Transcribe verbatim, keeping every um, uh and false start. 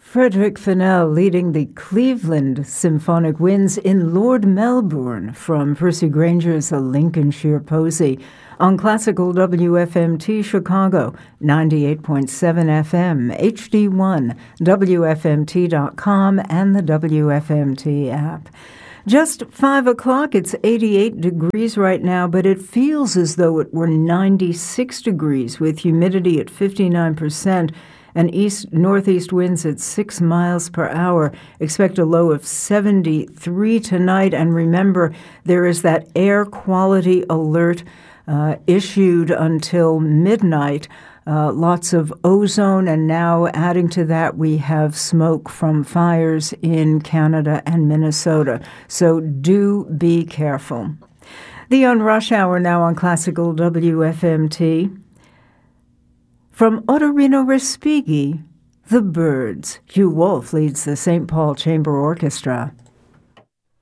Frederick Fennell leading the Cleveland Symphonic Winds in Lord Melbourne from Percy Granger's A Lincolnshire Posy on Classical W F M T Chicago, ninety-eight point seven F M, H D one, W F M T dot com, and the W F M T app. Just five o'clock, it's eighty-eight degrees right now, but it feels as though it were ninety-six degrees with humidity at fifty-nine percent. And east-northeast winds at six miles per hour. Expect a low of seventy-three tonight. And remember, there is that air quality alert uh, issued until midnight. Uh, lots of ozone, and now adding to that, we have smoke from fires in Canada and Minnesota. So do be careful. The On Rush Hour now on Classical W F M T. From Ottorino Respighi, The Byrds. Hugh Wolf leads the Saint Paul Chamber Orchestra.